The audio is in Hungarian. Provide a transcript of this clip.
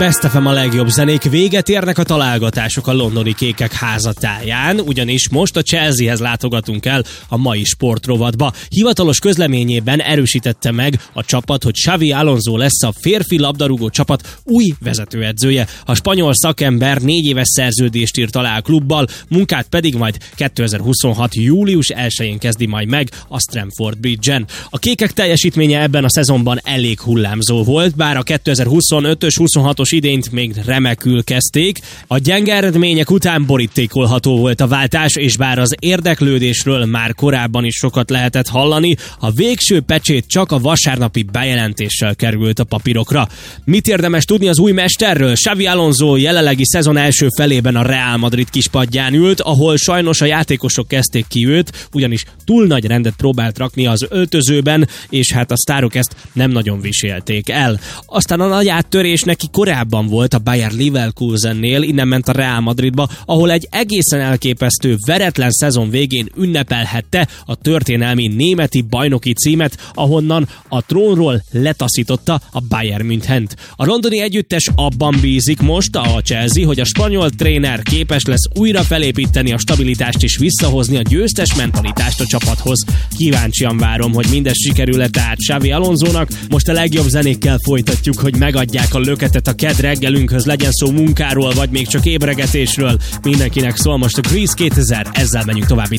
Best FM a legjobb zenék, véget érnek a találgatások a londoni kékek házatáján, ugyanis most a Chelseahez látogatunk el a mai sportrovatba. Hivatalos közleményében erősítette meg a csapat, hogy Xavi Alonso lesz a férfi labdarúgó csapat új vezetőedzője. A spanyol szakember 4 éves szerződést írt alá a klubbal, munkát pedig majd 2026. július 1-én kezdi majd meg a Stamford Bridge-en. A kékek teljesítménye ebben a szezonban elég hullámzó volt, bár a 2025-ös 26-os idényt még remekül kezdték. A gyenge eredmények után borítékolható volt a váltás, és bár az érdeklődésről már korábban is sokat lehetett hallani, a végső pecsét csak a vasárnapi bejelentéssel került a papírokra. Mit érdemes tudni az új mesterről? Xavi Alonso jelenlegi szezon első felében a Real Madrid kispadján ült, ahol sajnos a játékosok kezdték ki őt, ugyanis túl nagy rendet próbált rakni az öltözőben, és hát a sztárok ezt nem nagyon visélték el. Aztán a nagy áttörés neki korábban volt a Bayer Leverkusennél, innen ment a Real Madridba, ahol egy egészen elképesztő veretlen szezon végén ünnepelhette a történelmi németi bajnoki címet, ahonnan a trónról letaszította a Bayern Münchent. A londoni együttes abban bízik most, a Chelsea, hogy a spanyol tréner képes lesz újra felépíteni a stabilitást és visszahozni a győztes mentalitást a csapathoz. Kíváncsian várom, hogy mindez sikerül-e tehát Xavi Alonsónak. Most a legjobb zenékkel folytatjuk, hogy megadják a löketet a kedd reggelünkhöz, legyen szó munkáról, vagy még csak ébregetésről. Mindenkinek szól most a Grease 2000, ezzel menjünk tovább.